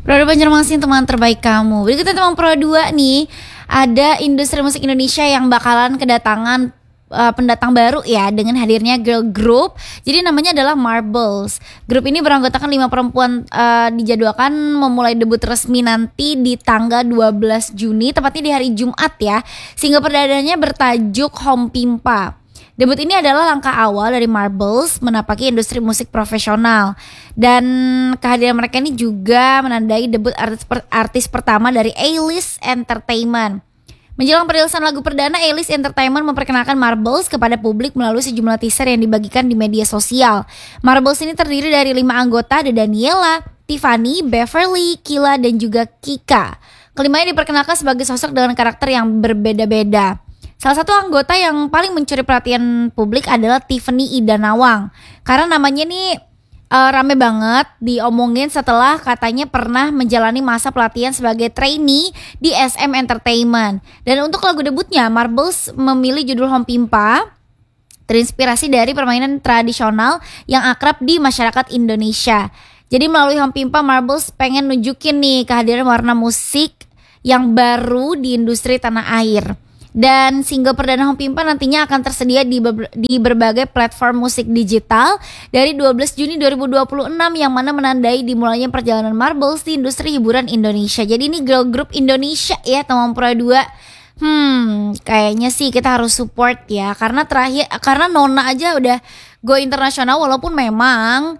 Pro Banjarmasin teman terbaik kamu. Berikutnya teman Pro 2 nih, ada industri musik Indonesia yang bakalan kedatangan pendatang baru ya dengan hadirnya girl group. Jadi namanya adalah Marbles. Grup ini beranggotakan 5 perempuan, dijadwalkan memulai debut resmi nanti di tanggal 12 Juni, tepatnya di hari Jumat ya. Single perdananya bertajuk Home Pimpa. Debut ini adalah langkah awal dari Marbles menapaki industri musik profesional. Dan kehadiran mereka ini juga menandai debut artis pertama dari A-List Entertainment. Menjelang perilisan lagu perdana, A-List Entertainment memperkenalkan Marbles kepada publik melalui sejumlah teaser yang dibagikan di media sosial. Marbles ini terdiri dari 5 anggota, ada Daniela, Tiffany, Beverly, Kila, dan juga Kika. Kelimanya diperkenalkan sebagai sosok dengan karakter yang berbeda-beda. Salah satu anggota yang paling mencuri perhatian publik adalah Tiffany Ida Nawang. Karena namanya nih rame banget diomongin setelah katanya pernah menjalani masa pelatihan sebagai trainee di SM Entertainment. Dan untuk lagu debutnya, Marbles memilih judul Home Pimpa, terinspirasi dari permainan tradisional yang akrab di masyarakat Indonesia. Jadi melalui Home Pimpa, Marbles pengen nunjukin nih kehadiran warna musik yang baru di industri tanah air. Dan single perdana Home Pimpa nantinya akan tersedia di berbagai platform musik digital dari 12 Juni 2026 yang mana menandai dimulainya perjalanan Marbles di industri hiburan Indonesia. Jadi ini girl group Indonesia ya teman Pro 2. Kayaknya sih kita harus support ya, karena Nona aja udah go internasional, walaupun memang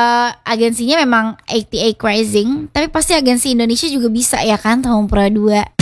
agensinya memang 88 Rising, tapi pasti agensi Indonesia juga bisa ya kan teman Pro 2.